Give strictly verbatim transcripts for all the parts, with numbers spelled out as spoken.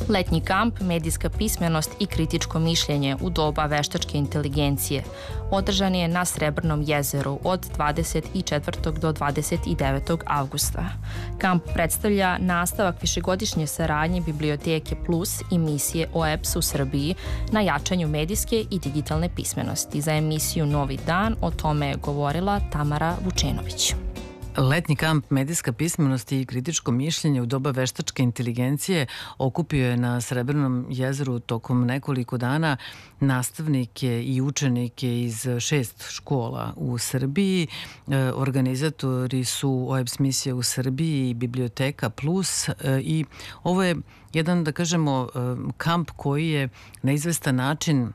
Letnji kamp, medijska pismenost i kritičko mišljenje u doba veštačke inteligencije održan je na Srebrnom jezeru od dvadeset četvrtog do dvadeset devetog avgusta. Kamp predstavlja nastavak višegodišnje saradnje Biblioteke Plus i misije O E B S u Srbiji na jačanju medijske i digitalne pismenosti. Za emisiju Novi dan o tome je govorila Tamara Vučenović. Letnji kamp medijska pismenost i kritičko mišljenje u doba veštačke inteligencije okupio je na Srebrnom jezeru tokom nekoliko dana nastavnike i učenike iz šest škola u Srbiji. Organizatori su O E B S misije u Srbiji i Biblioteka Plus i ovo je jedan, da kažemo, kamp koji je na izvestan način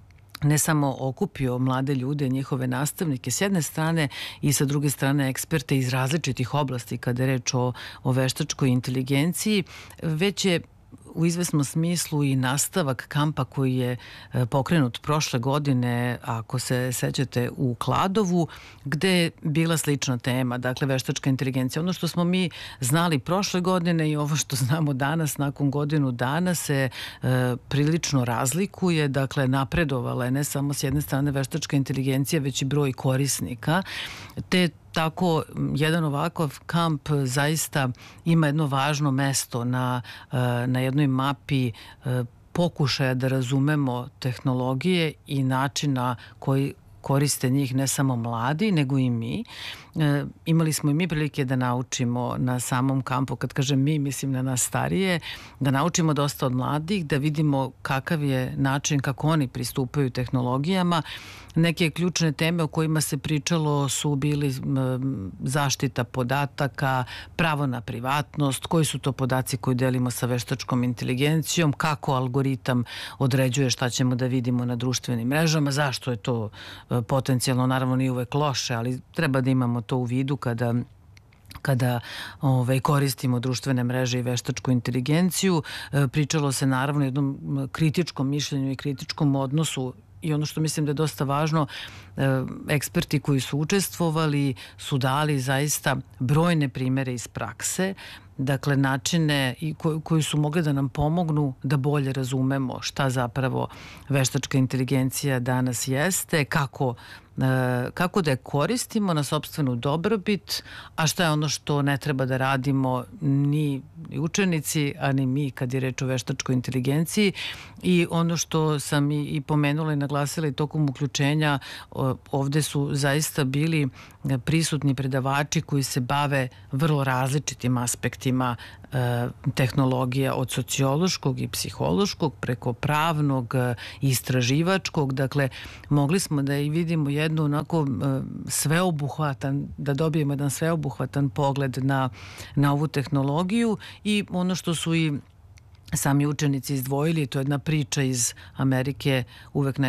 ne samo okupio mlade ljude, njihove nastavnike s jedne strane i sa druge strane eksperte iz različitih oblasti kada je reč o, o veštačkoj inteligenciji, već je u izvesnom smislu i nastavak kampa koji je pokrenut prošle godine, ako se sećate, u Kladovu, gde je bila slična tema, dakle veštačka inteligencija. Ono što smo mi znali prošle godine i ovo što znamo danas, nakon godinu dana, se e, prilično razlikuje, dakle napredovala je ne samo s jedne strane veštačka inteligencija, već i broj korisnika, te tako jedan ovakav kamp zaista ima jedno važno mesto na, na jednoj mapi pokušaja da razumemo tehnologije i načina koji koriste njih ne samo mladi, nego i mi. E, imali smo i mi prilike da naučimo na samom kampu, kad kažem mi, mislim na nas starije, da naučimo dosta od mladih, da vidimo kakav je način kako oni pristupaju tehnologijama. Neke ključne teme o kojima se pričalo su bili zaštita podataka, pravo na privatnost, koji su to podaci koji delimo sa veštačkom inteligencijom, kako algoritam određuje šta ćemo da vidimo na društvenim mrežama, zašto je to potencijalno, naravno nije uvek loše, ali treba da imamo to u vidu kada kada ovaj, koristimo društvene mreže i veštačku inteligenciju. E, pričalo se naravno o jednom kritičkom mišljenju i kritičkom odnosu i ono što mislim da je dosta važno, e, eksperti koji su učestvovali su dali zaista brojne primere iz prakse, dakle načine i ko, koji su mogli da nam pomognu da bolje razumemo šta zapravo veštačka inteligencija danas jeste, kako kako da je koristimo na sopstvenu dobrobit, a šta je ono što ne treba da radimo ni učenici, a ni mi kad je reč o veštačkoj inteligenciji. I ono što sam i, i pomenula i naglasila i tokom uključenja, ovde su zaista bili prisutni predavači koji se bave vrlo različitim aspektima e, tehnologija, od sociološkog i psihološkog preko pravnog i istraživačkog. Dakle, mogli smo da i vidimo jednu onako sveobuhvatan, da dobijemo jedan sveobuhvatan pogled na, na ovu tehnologiju. I ono što su i sami učenici izdvojili, to je jedna priča iz Amerike, uvek